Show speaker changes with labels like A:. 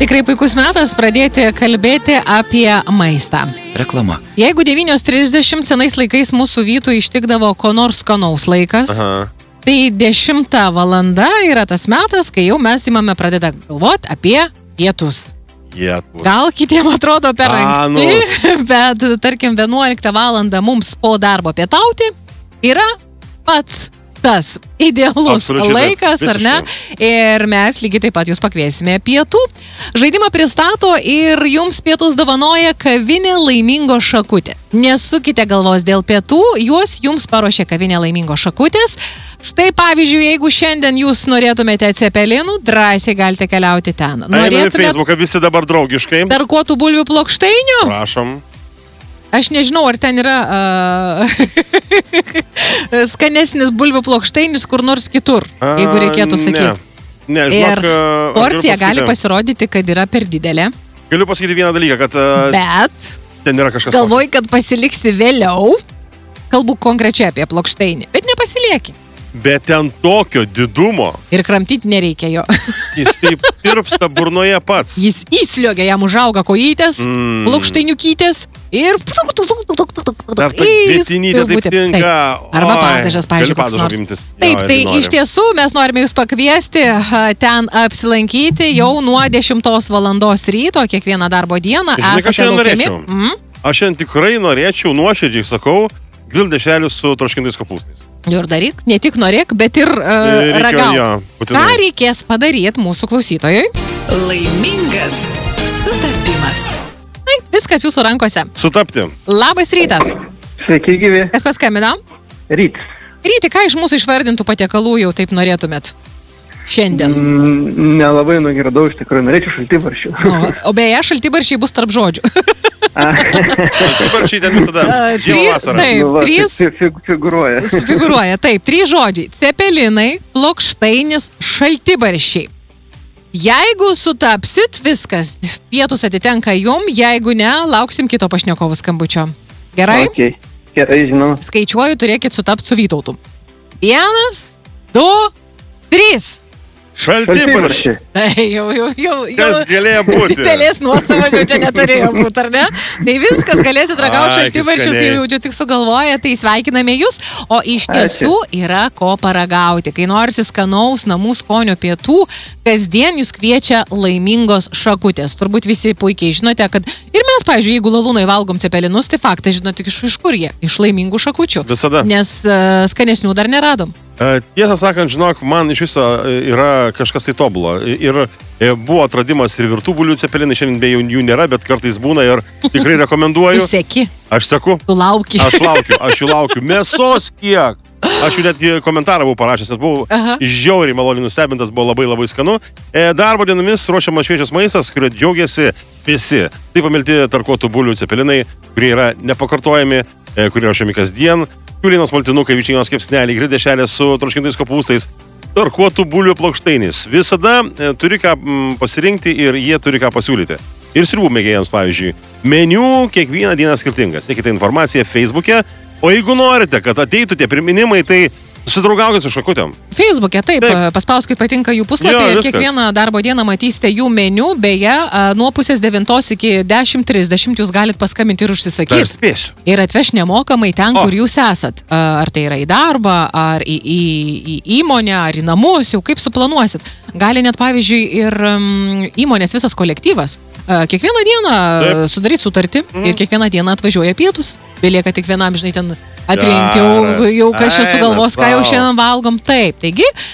A: Tikrai puikus metas pradėti kalbėti apie maistą.
B: Reklama.
A: Jeigu 9:30 senais laikais mūsų vytų ištikdavo ko nors skanaus laikas, tai 10 valanda yra tas metas, kai jau mes imame pradėti galvoti apie pietus. Gal kitiem atrodo per anksti, bet tarkim 11 valandą mums po darbo pietauti yra pats tas idealus laikas, ar ne? Ir mes lygiai taip pat jūs pakviesime pietų. Žaidimą pristato ir jums pietus dovanoja kavinė Laimingos šakutės. Nesukite galvos dėl pietų, juos jums paruošė kavinė Laimingos šakutės. Štai pavyzdžiui, jeigu šiandien jūs norėtumėte cepelinų, drąsiai galite keliauti ten.
C: Norėtumėte Facebooką visi dabar draugiškai.
A: Tarkuotų bulvių plokštainių?
C: Prašom.
A: Aš nežinau, ar ten yra skanesnis bulvių plokštainis kur nors kitur, jeigu reikėtų sakyti.
C: Ne,
A: ir porcija gali pasirodyti, kad yra per didelė.
C: Galiu pasakyti vieną dalyką, kad
A: bet
C: ten yra kažkas.
A: Galvoju, kad pasiliksi vėliau, kalbu konkrečiai apie plokštainį, bet nepasilieki.
C: Bet ten tokio didumo.
A: Ir kramtyti nereikia jo.
C: Jis taip tirpsta burnoje pats.
A: Jis įsliogia, jam užauga kojytės, plokštainiukytės ir...
C: Dar ta vietinytė taip tinka.
A: Arba padažas, pavyzdžiui, koks nors. Taip, tai iš tiesų mes norime jūs pakviesti ten apsilankyti jau nuo 10 valandos ryto, kiekvieną darbo dieną. Esate laukiami.
C: Aš šiandien tikrai norėčiau, nuoširdžiai sakau, grildešelius su troškintais kopūstais.
A: Ir daryk, ne tik norėk, bet ir ragauk. Ką reikės padaryti mūsų klausytojui?
D: Laimingas sutapimas.
A: Taip, viskas jūsų rankose.
C: Sutapti.
A: Labas rytas.
E: Sveiki, gyvi.
A: Kas paskambino?
E: Rytis.
A: Ryti, ką iš mūsų išvardintų patiekalų jau taip norėtumėt šiandien?
E: Nelabai nugirdau, iš tikrųjų, norėčiau šaltibarščių.
A: O beje, šaltibarščiai bus tarp žodžių.
C: Šaltibarščiai ten visada žiemą vasarą.
A: Taip, figūruoja, taip, 3 žodžiai. Cepelinai, plokštainis, šaltibarščiai. Jeigu sutapsit, viskas, pietus atitenka jum, jeigu ne, lauksim kito pašnekovo skambučio. Gerai?
E: Okay. Gerai, žinau.
A: Skaičiuoju, turėkit sutapti su Vytautu. 1, 2, 3.
C: Šaltibarščiai.
A: Jau.
C: Kas galėjo būti?
A: Didelės nuostabos jau čia neturėjo būti, ar ne? Tai viskas, galėsit ragauti šaltibarščius, jau tik sugalvoja, tai sveikiname jūs. O iš tiesų yra ko paragauti. Kai norisi skanaus namų skonio pietų, kasdien jūs kviečia Laimingos šakutės. Turbūt visi puikiai žinote, kad ir mes, pavyzdžiui, jeigu lalūnai valgom cepelinus, tai faktas žinote, iš kur jie? Iš Laimingų šakučių.
C: Visada.
A: Nes skanesnių dar neradom.
C: Tiesą sakant, žinok, man iš viso yra kažkas tai tobulo. Ir buvo atradimas ir virtų bulių cepelinai, šiandien be jų nėra, bet kartais būna ir tikrai rekomenduoju.
A: Tu seki.
C: Aš seku.
A: Tu lauki.
C: Aš jų laukiu. Mėsos kiek. Aš jų netgi komentarą buvau parašęs, nes buvau žiauriai maloniai nustebintas, buvo labai labai skanu. Darbo dienomis ruošiamas šviežias maistas, kurio džiaugiasi visi. Tai pamilti tarkuotų bulių cepelinai, kurie yra nepakartojami, kurie ruošiami kasdien. Kiaulinos maltinukai, vištienos kepsneliai, grildešelės su troškintais kopūstais, tarkuotų bulių plokštainis. Visada turi ką pasirinkti ir jie turi ką pasiūlyti. Ir sriubų mėgėjams, pavyzdžiui. Meniu kiekvieną dieną skirtingas. Sekite informaciją Facebook'e. O jeigu norite, kad ateitų tie priminimai, tai susidraugaukit su šakutėm.
A: Facebook'e, taip. Paspauskit patinka jų puslapį ir kiekvieną darbo dieną matysite jų meniu. Beje, nuo 8:30 iki 10:30 jūs galite paskambinti ir užsisakyti.
C: Dar spėsiu.
A: Ir atveš nemokamai ten, kur jūs esat. Ar tai yra į darbą, ar į įmonę, ar į namus, jau kaip suplanuosit. Gali net, pavyzdžiui, ir įmonės visas kolektyvas. Kiekvieną dieną sudaryti sutartį ir kiekvieną dieną atvažiuoja pietus. Belieka tik vienam, žinai, ten atrinkti jau kas čia sugalvos, ką jau šiandien valgom. Taip, taigi